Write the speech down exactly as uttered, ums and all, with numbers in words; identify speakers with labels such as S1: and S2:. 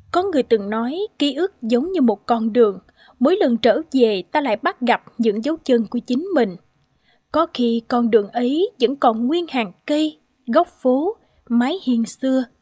S1: Có người từng nói ký ức giống như một con đường, mỗi lần trở về ta lại bắt gặp những dấu chân của chính mình. Có khi con đường ấy vẫn còn nguyên hàng cây, góc phố, mái hiên xưa,